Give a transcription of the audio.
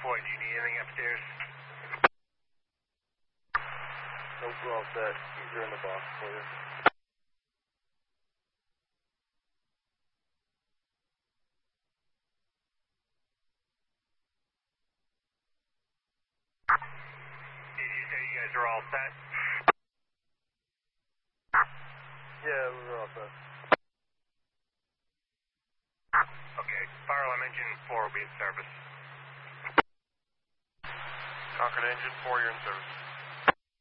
Floyd, do you need anything upstairs? Nope, we're all set. You're in the box for you. Did you say you guys are all set? Yeah, we're all set. Okay, fire alarm engine 4 will be in service. Concord engine 4, you're in service.